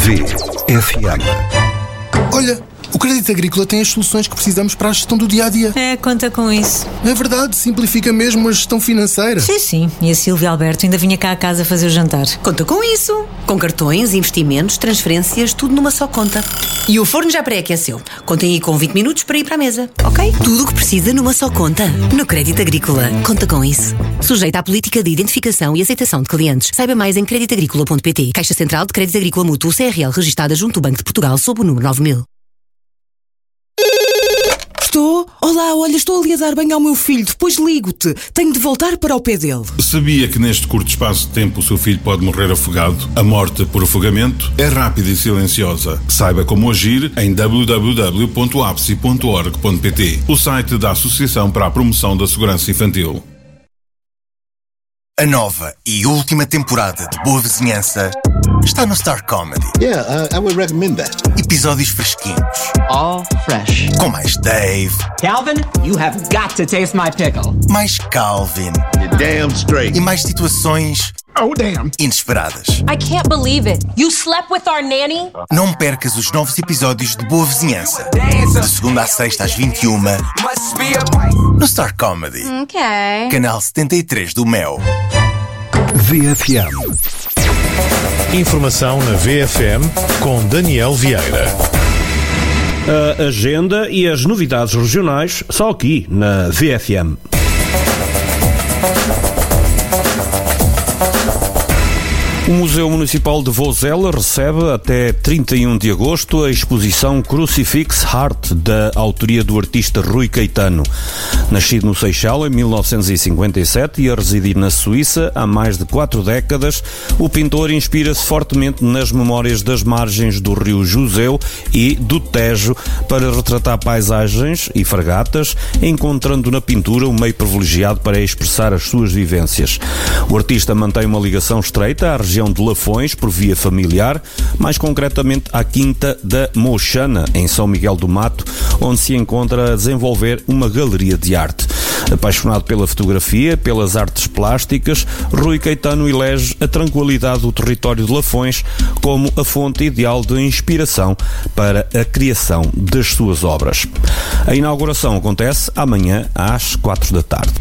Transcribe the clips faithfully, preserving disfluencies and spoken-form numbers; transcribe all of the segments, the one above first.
V F M. Olha, o Crédito Agrícola tem as soluções que precisamos para a gestão do dia-a-dia. É, conta com isso. É verdade, simplifica mesmo a gestão financeira. Sim, sim. E a Silvia Alberto ainda vinha cá a casa fazer o jantar. Conta com isso. Com cartões, investimentos, transferências, tudo numa só conta. E o forno já pré-aqueceu. Contem aí com vinte minutos para ir para a mesa, ok? Tudo o que precisa numa só conta. No Crédito Agrícola. Conta com isso. Sujeita à política de identificação e aceitação de clientes. Saiba mais em crédito agrícola ponto pt. Caixa Central de Crédito Agrícola Mútuo C R L registada junto do Banco de Portugal sob o número nove mil. Estou? Olá, olha, estou ali a dar banho ao meu filho. Depois ligo-te. Tenho de voltar para o pé dele. Sabia que neste curto espaço de tempo o seu filho pode morrer afogado? A morte por afogamento é rápida e silenciosa. Saiba como agir em w w w ponto a p s i ponto org ponto p t, o site da Associação para a Promoção da Segurança Infantil. A nova e última temporada de Boa Vizinhança está no Star Comedy. Yeah, uh, I would recommend that. Episódios fresquinhos. All fresh. Com mais Dave. Calvin, you have got to taste my pickle. Mais Calvin. You're damn straight. E mais situações... Oh, damn. Inesperadas. I can't believe it. You slept with our nanny? Não percas os novos episódios de Boa Vizinhança. De segunda à sexta às vinte e uma. No Star Comedy. Ok. Canal setenta e três do Mel. V F M. Informação na V F M com Daniel Vieira. A agenda e as novidades regionais só aqui na V F M. O Museu Municipal de Vozela recebe até trinta e um de agosto a exposição Crucifix Heart, da autoria do artista Rui Caetano. Nascido no Seixal em mil novecentos e cinquenta e sete e a residir na Suíça há mais de quatro décadas, o pintor inspira-se fortemente nas memórias das margens do rio Joseu e do Tejo para retratar paisagens e fragatas, encontrando na pintura um meio privilegiado para expressar as suas vivências. O artista mantém uma ligação estreita à região de Lafões por via familiar, mais concretamente à Quinta da Mochana, em São Miguel do Mato, onde se encontra a desenvolver uma galeria de arte. Apaixonado pela fotografia, pelas artes plásticas, Rui Caetano elege a tranquilidade do território de Lafões como a fonte ideal de inspiração para a criação das suas obras. A inauguração acontece amanhã às quatro da tarde.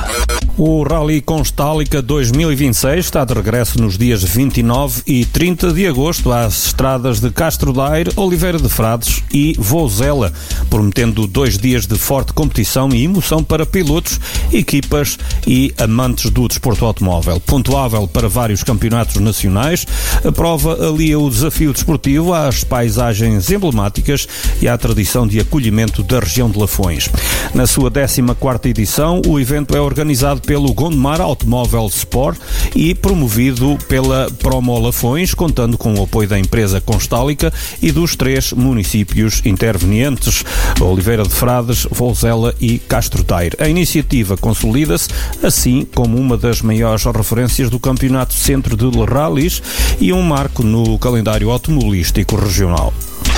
O Rally Constálica dois mil e vinte e seis está de regresso nos dias vinte e nove e trinta de agosto às estradas de Castro Daire, Oliveira de Frades e Vozela, prometendo dois dias de forte competição e emoção para pilotos, equipas e amantes do desporto automóvel. Pontuável para vários campeonatos nacionais, a prova alia o desafio desportivo às paisagens emblemáticas e à tradição de acolhimento da região de Lafões. Na sua décima quarta edição, o evento é organizado pelo Gondomar Automóvel Sport e promovido pela Promo Lafões, contando com o apoio da empresa Constálica e dos três municípios intervenientes, Oliveira de Frades, Vozela e Castro Daire. A iniciativa consolida-se assim como uma das maiores referências do Campeonato Centro de Rallys e um marco no calendário automobilístico regional.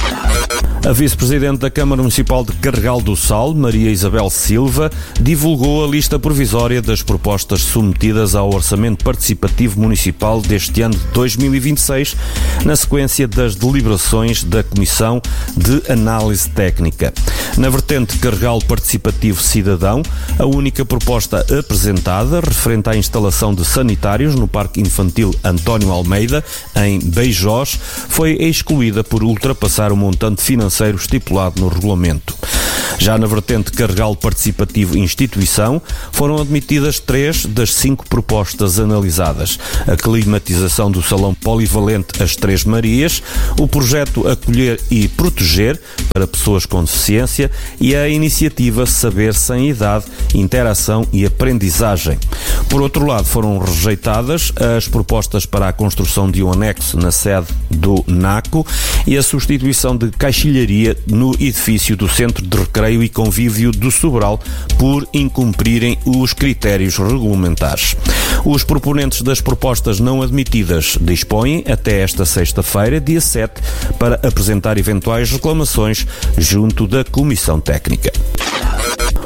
A vice-presidente da Câmara Municipal de Carregal do Sal, Maria Isabel Silva, divulgou a lista provisória das propostas submetidas ao Orçamento Participativo Municipal deste ano de dois mil e vinte e seis, na sequência das deliberações da Comissão de Análise Técnica. Na vertente Carregal Participativo Cidadão, a única proposta apresentada, referente à instalação de sanitários no Parque Infantil António Almeida, em Beijós, foi excluída por ultrapassar o montante financeiro estipulado no regulamento. Já na vertente Carregal Participativo Instituição, foram admitidas três das cinco propostas analisadas: a climatização do Salão Polivalente As Três Marias, o projeto Acolher e Proteger para pessoas com deficiência e a iniciativa Saber Sem Idade, Interação e Aprendizagem. Por outro lado, foram rejeitadas as propostas para a construção de um anexo na sede do NACO e a substituição de caixilharia no edifício do Centro de Recreio e Convívio do Sobral por incumprirem os critérios regulamentares. Os proponentes das propostas não admitidas dispõem até esta sexta-feira, dia sete, para apresentar eventuais reclamações junto da Comissão Técnica.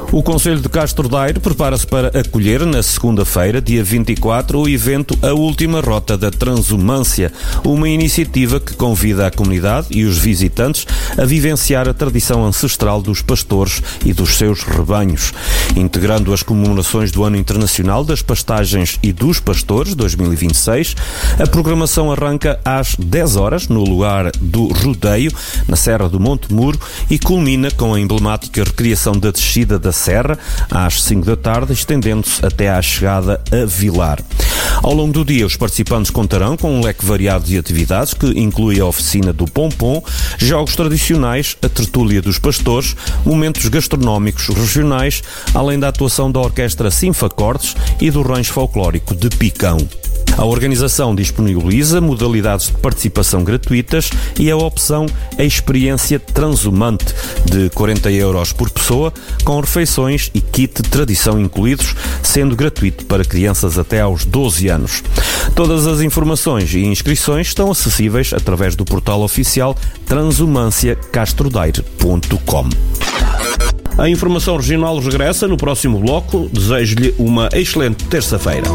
O Conselho de Castro Daire prepara-se para acolher na segunda-feira, dia vinte e quatro, o evento A Última Rota da Transumância, uma iniciativa que convida a comunidade e os visitantes a vivenciar a tradição ancestral dos pastores e dos seus rebanhos. Integrando as comemorações do Ano Internacional das Pastagens e dos Pastores, dois mil e vinte e seis, a programação arranca às dez horas, no lugar do Rodeio, na Serra do Monte Muro, e culmina com a emblemática recriação da descida da Serra, às cinco da tarde, estendendo-se até à chegada a Vilar. Ao longo do dia, os participantes contarão com um leque variado de atividades que inclui a oficina do pompom, jogos tradicionais, a tertúlia dos pastores, momentos gastronómicos regionais, além da atuação da Orquestra Sinfacordes e do rancho folclórico de Picão. A organização disponibiliza modalidades de participação gratuitas e a opção A Experiência Transumante, de quarenta euros por pessoa, com refeições e kit de tradição incluídos, sendo gratuito para crianças até aos doze anos. Todas as informações e inscrições estão acessíveis através do portal oficial transumância castrodaire ponto com. A informação regional regressa no próximo bloco. Desejo-lhe uma excelente terça-feira.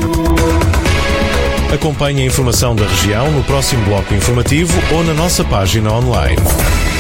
Acompanhe a informação da região no próximo bloco informativo ou na nossa página online.